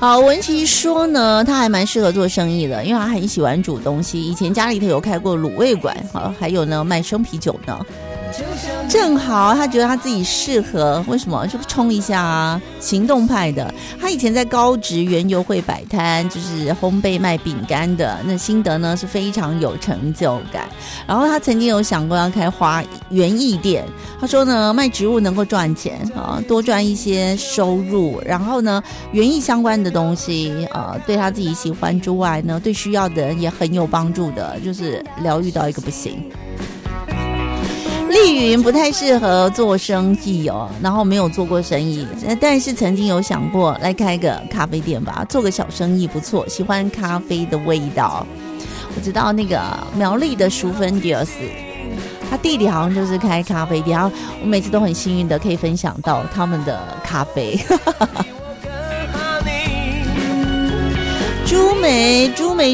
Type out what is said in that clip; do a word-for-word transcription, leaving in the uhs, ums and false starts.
好，文琪说呢，他还蛮适合做生意的，因为他很喜欢煮东西，以前家里头有开过卤味馆，好，还有呢卖生啤酒呢。正好他觉得他自己适合，为什么？就冲一下啊，行动派的。他以前在高职园游会摆摊，就是烘焙卖饼干的，那心得呢是非常有成就感。然后他曾经有想过要开花园艺店，他说呢卖植物能够赚钱啊，多赚一些收入。然后呢园艺相关的东西啊，对他自己喜欢之外呢，对需要的人也很有帮助的，就是疗愈到一个不行。丽云不太适合做生意哦，然后没有做过生意，但是曾经有想过来开个咖啡店吧，做个小生意不错，喜欢咖啡的味道。我知道那个苗栗的淑芬迪尔斯，他弟弟好像就是开咖啡店，然后我每次都很幸运的可以分享到他们的咖啡。朱梅，朱梅。